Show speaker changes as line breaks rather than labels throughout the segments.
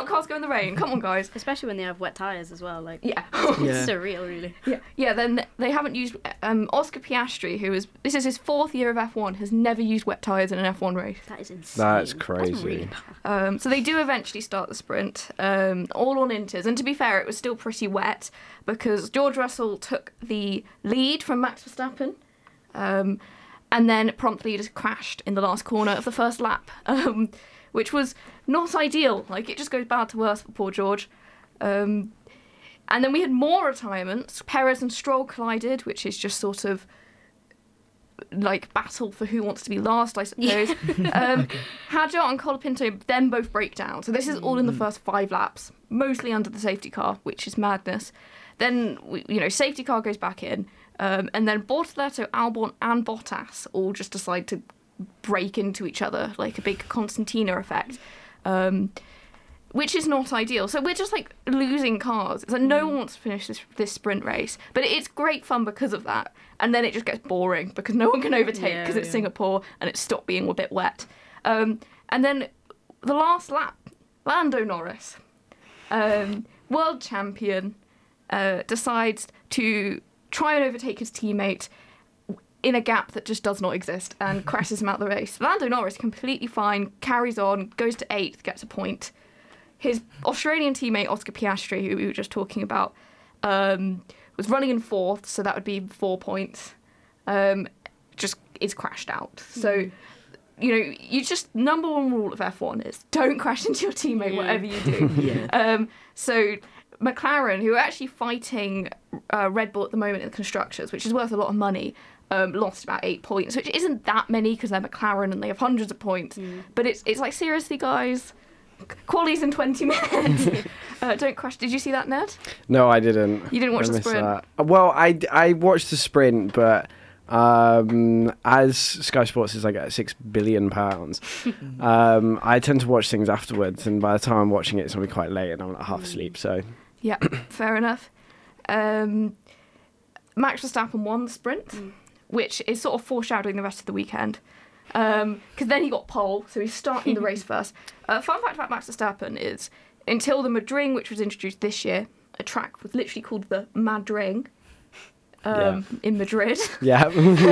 cars go in the rain. Come on, guys.
Especially when they have wet tyres as well. Like,
Yeah.
it's surreal, really.
Yeah, then they haven't used... Oscar Piastri, this is his 4th year of F1, has never used wet tyres in an F1 race.
That is insane.
That's crazy.
That's really bad.
So they do eventually start the sprint, all on inters. And to be fair, it was still pretty wet because George Russell took the lead from Max Verstappen. And then promptly just crashed in the last corner of the first lap, which was not ideal. Like, it just goes bad to worse for poor George. And then we had more retirements. Perez and Stroll collided, which is just sort of like battle for who wants to be last, I suppose. Hadjar and Colapinto then both break down. So this is all in the first 5 laps, mostly under the safety car, which is madness. Then, safety car goes back in. And then Bortoleto, Albon and Bottas all just decide to break into each other, like a big Constantina effect, which is not ideal. So we're just like losing cars. It's like no one wants to finish this sprint race. But it's great fun because of that. And then it just gets boring because no one can overtake because it's Singapore and it stopped being a bit wet. And then the last lap, Lando Norris, world champion, decides to try and overtake his teammate in a gap that just does not exist and crashes him out the race. Lando Norris, completely fine, carries on, goes to 8th, gets a point. His Australian teammate, Oscar Piastri, who we were just talking about, was running in 4th, so that would be 4 points, just is crashed out. So, you just, number one rule of F1 is don't crash into your teammate, whatever you do. So McLaren, who are actually fighting Red Bull at the moment in the Constructors, which is worth a lot of money, lost about 8 points, which isn't that many because they're McLaren and they have hundreds of points. But it's like, seriously, guys, quali's in 20 minutes. Don't crash. Did you see that, Ned?
No, I didn't.
You didn't watch the sprint?
That. Well, I watched the sprint, but as Sky Sports is like at £6 billion, I tend to watch things afterwards, and by the time I'm watching it, it's going to be quite late and I'm like half asleep, so...
Yeah, fair enough. Max Verstappen won the sprint, which is sort of foreshadowing the rest of the weekend. Because then he got pole, so he's starting the race first. Fun fact about Max Verstappen is, until the Madring, which was introduced this year, a track was literally called the Madring in Madrid.
Yeah.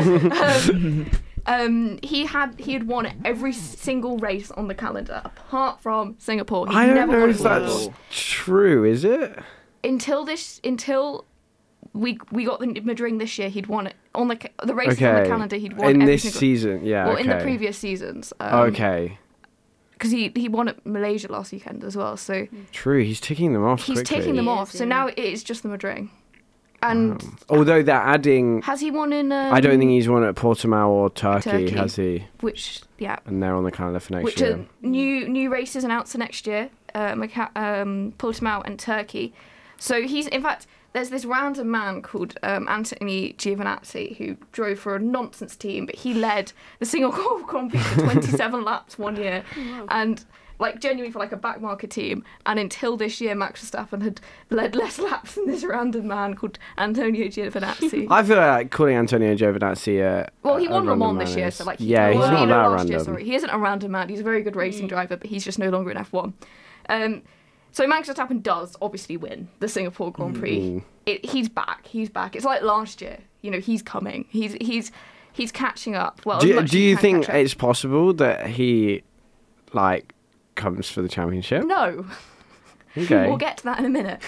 He had won every single race on the calendar, apart from Singapore.
I don't know if that's true, is it?
Until we got the Madring this year, he'd won it on the races on the calendar. He'd won
in
every
this
single
season. Yeah,
well, in the previous seasons.
Okay.
Because he won at Malaysia last weekend as well. So
true, he's ticking them off.
He's
quickly.
ticking them off. So now it is just the Madring. And
although they're adding,
has he won in?
I don't think he's won at Portimao or Turkey, has he?
Which and
they're on the calendar for next
which
year.
Are new races announced for next year, Portimao and Turkey. So he's, in fact, there's this random man called Anthony Giovinazzi who drove for a nonsense team, but he led the Singapore Grand Prix for 27 laps one year, and like genuinely for like a back market team. And until this year, Max Verstappen had led less laps than this random man called Antonio Giovinazzi.
I feel like calling Antonio Giovinazzi
well, he won Le Mans this year, so like
he's not that random.
Year, sorry. He isn't a random man. He's a very good racing driver, but he's just no longer in F1. So Max Verstappen does obviously win the Singapore Grand Prix. He's back. He's back. It's like last year. He's coming. He's catching up. Well,
do you think it's possible that he comes for the championship?
No.
Okay.
We'll get to that in a minute.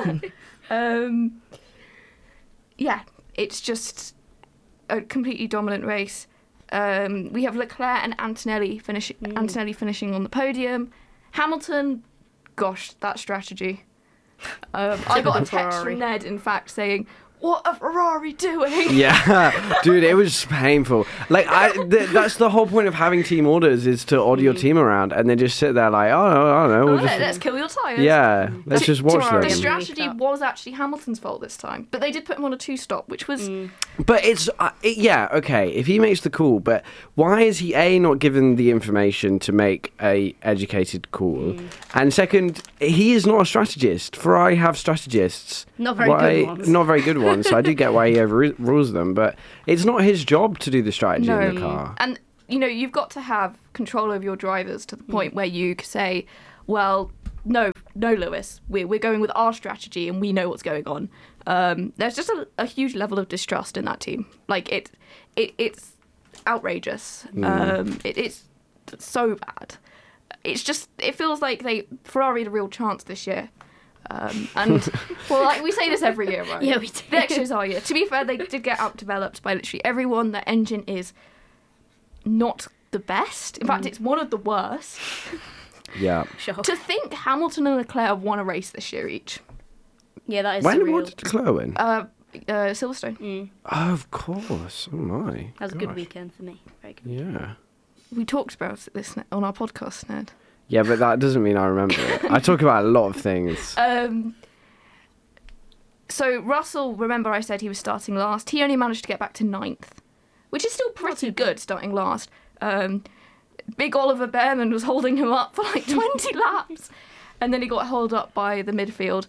Yeah, it's just a completely dominant race. We have Leclerc and Antonelli finishing on the podium. Hamilton, gosh, that strategy. I got a text from Ned, in fact, saying, "What are Ferrari doing?"
Yeah, dude, it was painful. Like, that's the whole point of having team orders, is to order your team around and then just sit there like, I don't know.
Let's kill your tyres.
Yeah, let's just watch them.
The strategy was actually Hamilton's fault this time, but they did put him on a 2-stop, which was...
But it's, yeah, okay, if he makes the call, but why is he, A, not given the information to make a educated call? And second, he is not a strategist. Ferrari have strategists.
Not very
good ones. So I do get why he overrules them, but it's not his job to do the strategy in the car.
And, you've got to have control over your drivers to the point where you say, well, no, no, Lewis, we're going with our strategy and we know what's going on. There's just a huge level of distrust in that team. Like, it's outrageous. It's so bad. It's just, it feels like Ferrari had a real chance this year. And, well, like, we say this every year, right?
Yeah, we do.
Next year's our year. To be fair, they did get outdeveloped by literally everyone. Their engine is not the best. In fact, it's one of the worst.
Yeah.
Sure.
To think Hamilton and Leclerc have won a race this year each.
Yeah, that is
When
surreal.
what did Leclerc win?
Silverstone.
Oh, of course. Oh my.
That was a good
Gosh.
weekend for me. Very good.
Yeah.
We talked about this on our podcast, Ned.
Yeah, but that doesn't mean I remember it. I talk about a lot of things.
So Russell, remember I said he was starting last. He only managed to get back to 9th, which is still pretty good starting last. Big Oliver Behrman was holding him up for like 20 laps, and then he got held up by the midfield.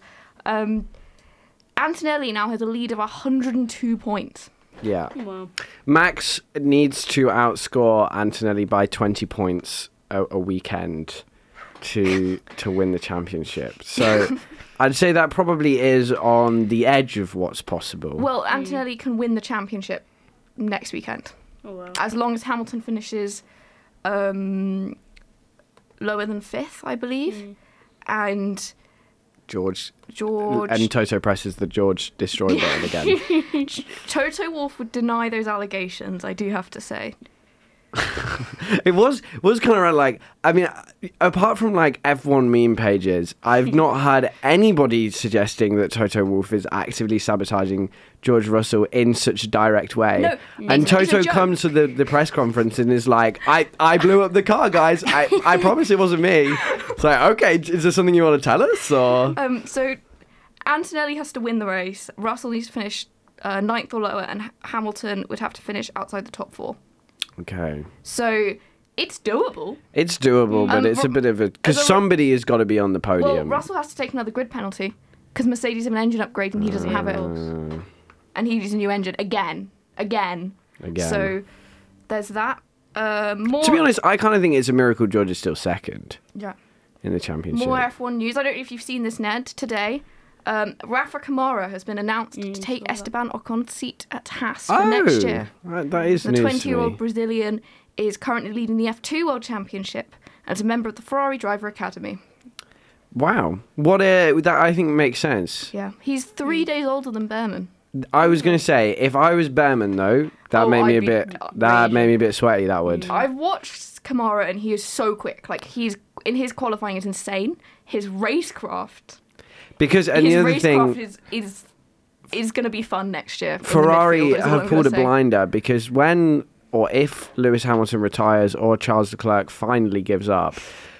Antonelli now has a lead of 102 points.
Yeah.
Wow.
Max needs to outscore Antonelli by 20 points a weekend to win the championship. So I'd say that probably is on the edge of what's possible.
Well, Antonelli can win the championship next weekend,
Oh, wow.
as long as Hamilton finishes lower than 5th, I believe, and
George
George.
Toto presses the George destroy button again.
Toto Wolff would deny those allegations, I do have to say.
It was kind of like, I mean, apart from like F1 meme pages, I've not had anybody suggesting that Toto Wolff is actively sabotaging George Russell in such a direct way.
No,
and
it's a
Toto
joke.
comes to the press conference and is like, I blew up the car, guys. I promise it wasn't me. It's like, okay, is there something you want to tell us? Or
So Antonelli has to win the race. Russell needs to finish 9th or lower, and Hamilton would have to finish outside the top 4.
okay.
So it's doable.
It's doable, but it's a bit of a... Because somebody has got to be on the
Well,
podium.
Russell has to take another grid penalty because Mercedes have an engine upgrade and he doesn't have it. And he needs a new engine again. So there's that. More.
To be honest, I kind of think it's a miracle George is still second
Yeah.
in the championship.
More F1 news. I don't know if you've seen this, Ned, today. Rafa Kamara has been announced to take
saw that.
Esteban Ocon's seat at Haas for next year.
That is
The
news to
20-year-old
me.
Brazilian is currently leading the F2 World Championship and is a member of the Ferrari Driver Academy.
Wow. That I think makes sense.
Yeah. He's 3 days older than Behrman.
I was going to say, if I was Behrman, though, that made me
I'd
a
be
bit... That made me a bit sweaty, that would.
I've watched Kamara and he is so quick. Like, he's in his qualifying is insane. His racecraft...
Because, and the
his
other
racecraft
thing...
is going to be fun next year. in the
Ferrari
midfield, is all
have
I'm
pulled a
gonna say.
blinder because when or if Lewis Hamilton retires or Charles Leclerc finally gives up,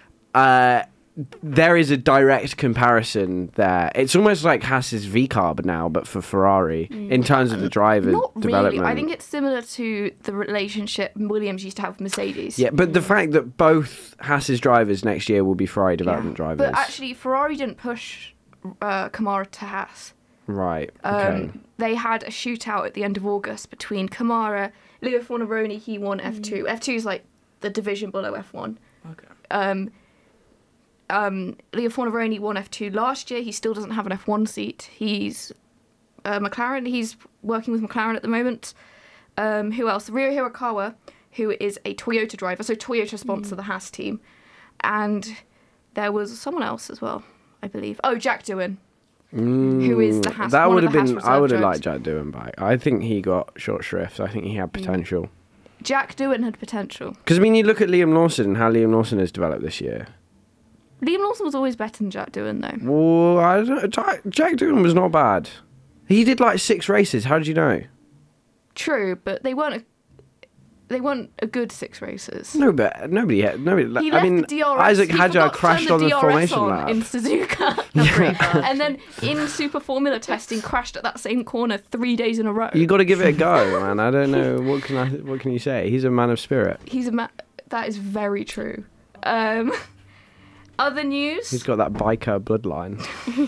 there is a direct comparison there. It's almost like Haas's V-carb now, but for Ferrari in terms of the driver
Not
development.
really. I think it's similar to the relationship Williams used to have with Mercedes.
Yeah, but the fact that both Haas's drivers next year will be Ferrari development drivers.
But actually, Ferrari didn't push Kamara to Haas.
Right, okay.
They had a shootout at the end of August between Kamara, Leo Fornaroni, he won F2. F2 is like the division below F1.
Okay.
Leo Fornaroni won F2 last year. He still doesn't have an F1 seat. He's McLaren. He's working with McLaren at the moment. Who else? Ryo Hirakawa, who is a Toyota driver. So Toyota sponsor the Haas team. And there was someone else as well, I believe. Oh, Jack Doohan. Who is the Haas?
That
one
would
of
have
the
been.
Haas
I would have
reserve
liked Jack Doohan back. I think he got short shrift. I think he had potential.
Jack Doohan had potential.
Because I mean, you look at Liam Lawson and how Liam Lawson has developed this year.
Liam Lawson was always better than Jack Doohan, though.
Well, I don't know. Jack Doohan was not bad. He did like 6 races. How did you know?
True, but they weren't a good 6 races.
No, but nobody.
He
I
left
mean,
the DRS.
Isaac
he
Hadjar
forgot to
crashed
turn
on the
DRS
formation
on
lap.
in Suzuka, and then in Super Formula testing crashed at that same corner 3 days in a row.
You got to give it a go, man. I don't know what can you say. He's a man of spirit.
He's that is very true. Other news?
He's got that biker bloodline.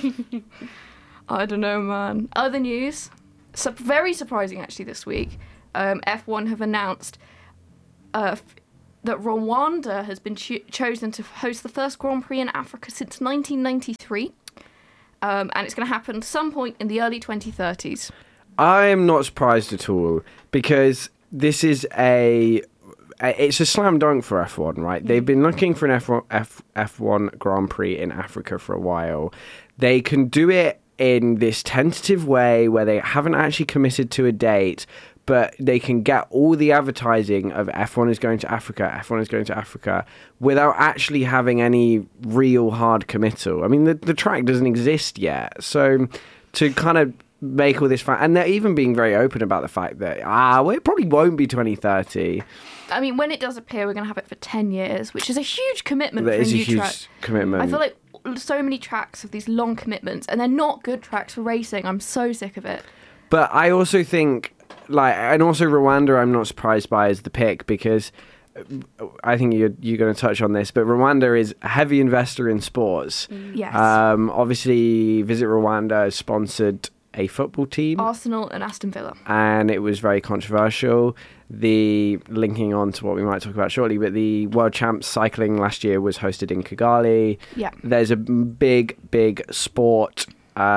I don't know, man. Other news? Very surprising, actually, this week. F1 have announced that Rwanda has been chosen to host the first Grand Prix in Africa since 1993. And it's going to happen some point in the early 2030s.
I am not surprised at all because this is it's a slam dunk for F1, right? They've been looking for an F1 Grand Prix in Africa for a while. They can do it in this tentative way where they haven't actually committed to a date, but they can get all the advertising of F1 is going to Africa, F1 is going to Africa, without actually having any real hard committal. I mean, the track doesn't exist yet. So to kind of make all this fun, and they're even being very open about the fact that, well, it probably won't be 2030.
I mean, when it does appear, we're going to have it for 10 years, which is a huge commitment for a
That is a
new
huge
track.
commitment.
I feel like so many tracks have these long commitments, and they're not good tracks for racing. I'm so sick of it.
But I also think, and also Rwanda, I'm not surprised by as the pick because I think you're going to touch on this, but Rwanda is a heavy investor in sports.
Yes.
Obviously, Visit Rwanda has sponsored a football team.
Arsenal and Aston Villa.
And it was very controversial. Linking on to what we might talk about shortly, but the World Champs cycling last year was hosted in Kigali.
Yeah.
There's a big sport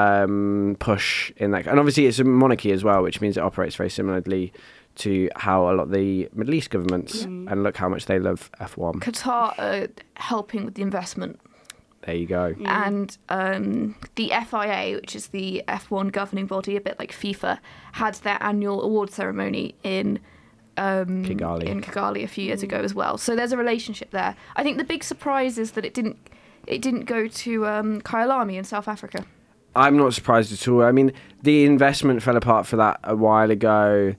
push in that, and obviously it's a monarchy as well, which means it operates very similarly to how a lot of the Middle East governments, and look how much they love F1.
Qatar are helping with the investment.
There you go.
And the FIA, which is the F1 governing body, a bit like FIFA, had their annual award ceremony in Kigali a few years ago as well. So there's a relationship there. I think the big surprise is that it didn't go to Kyalami in South Africa.
I'm not surprised at all. I mean, the investment fell apart for that a while ago,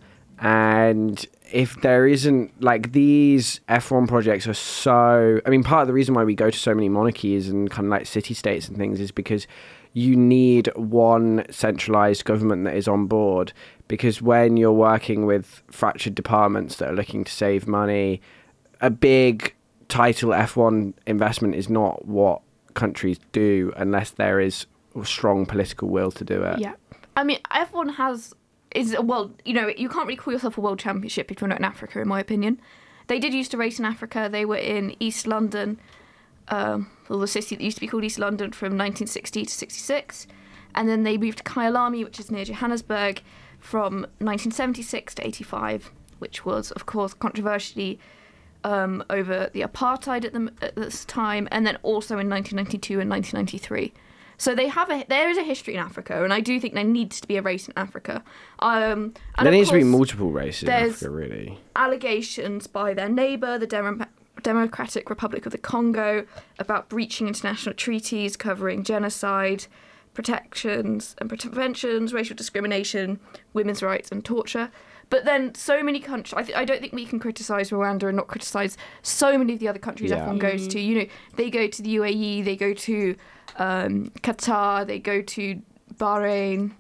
and if there isn't, like, these F1 projects are so... I mean, part of the reason why we go to so many monarchies and kind of like city-states and things is because you need one centralised government that is on board, because when you're working with fractured departments that are looking to save money, a big title F1 investment is not what countries do unless there is strong political will to do it.
Yeah. I mean, F1 you can't really call yourself a world championship if you're not in Africa, in my opinion. They did used to race in Africa. They were in East London, the city that used to be called East London, from 1960 to 66. And then they moved to Kyalami, which is near Johannesburg, from 1976 to 85, which was, of course, controversially over the apartheid at this time, and then also in 1992 and 1993. So there is a history in Africa, and I do think there needs to be a race in Africa. And
there needs to be multiple races in Africa, really.
Allegations by their neighbour, the Democratic Republic of the Congo, about breaching international treaties covering genocide, protections and preventions, racial discrimination, women's rights and torture. But then so many countries, I don't think we can criticise Rwanda and not criticise so many of the other countries F1 goes to. You know, they go to the UAE, they go to Qatar, they go to Bahrain,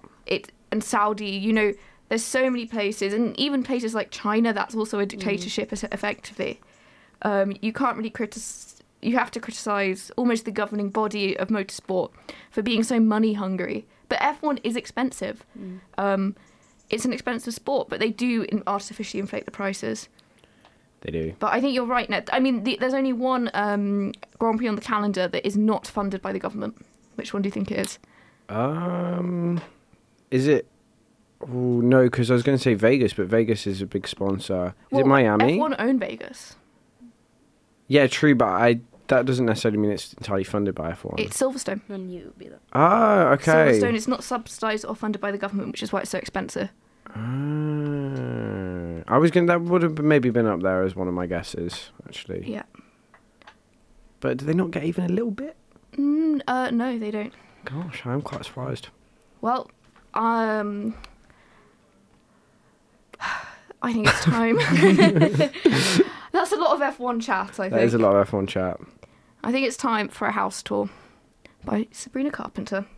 and Saudi. You know, there's so many places, and even places like China, that's also a dictatorship effectively. You can't really you have to criticise almost the governing body of motorsport for being so money hungry. But F1 is expensive. It's an expensive sport, but they do artificially inflate the prices.
They do.
But I think you're right, Ned. I mean, there's only one Grand Prix on the calendar that is not funded by the government. Which one do you think it is?
Is it... Oh, no, because I was going to say Vegas, but Vegas is a big sponsor. Is it Miami?
F1 own Vegas.
Yeah, true, but that doesn't necessarily mean it's entirely funded by F1.
It's Silverstone.
I knew it would be that.
Ah, okay.
Silverstone is not subsidised or funded by the government, which is why it's so expensive.
That would have maybe been up there as one of my guesses, actually.
Yeah.
But do they not get even a little bit?
No, they don't.
Gosh, I'm quite surprised.
Well, I think it's time. That's a lot of F1 chat, I think.
That is a lot of F1 chat.
I think it's time for a house tour by Sabrina Carpenter.